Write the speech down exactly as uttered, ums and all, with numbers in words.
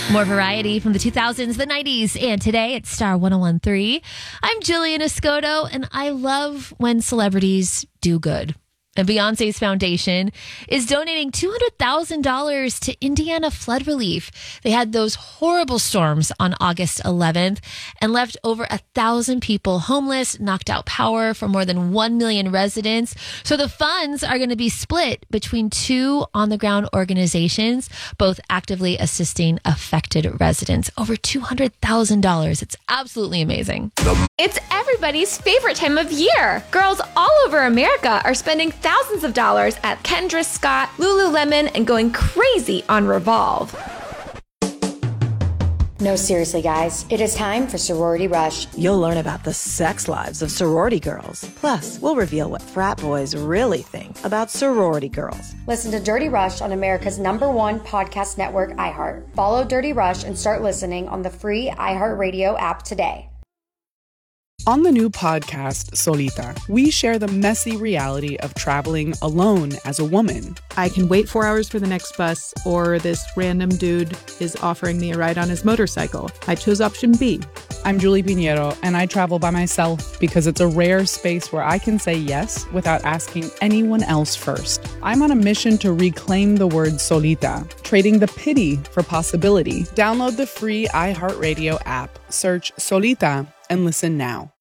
More variety from the two thousands, the nineties, and today at Star one oh one point three. I'm Jillian Escoto, and I love when celebrities do good. And Beyonce's foundation is donating two hundred thousand dollars to Indiana flood relief. They had those horrible storms on August eleventh and left over a thousand people homeless, knocked out power for more than one million residents. So the funds are going to be split between two on-the-ground organizations, both actively assisting affected residents. Over two hundred thousand dollars. It's absolutely amazing. It's everybody's favorite time of year. Girls all over America are spending thousands of dollars at Kendra Scott, Lululemon, and going crazy on Revolve. No, seriously, guys. It is time for Sorority Rush. You'll learn about the sex lives of sorority girls. Plus, we'll reveal what frat boys really think about sorority girls. Listen to Dirty Rush on America's number one podcast network, iHeart. Follow Dirty Rush and start listening on the free iHeartRadio app today. On the new podcast, Solita, we share the messy reality of traveling alone as a woman. I can wait four hours for the next bus, or this random dude is offering me a ride on his motorcycle. I chose option B. I'm Julie Pinheiro, and I travel by myself because it's a rare space where I can say yes without asking anyone else first. I'm on a mission to reclaim the word solita, trading the pity for possibility. Download the free iHeartRadio app, search Solita, and listen now.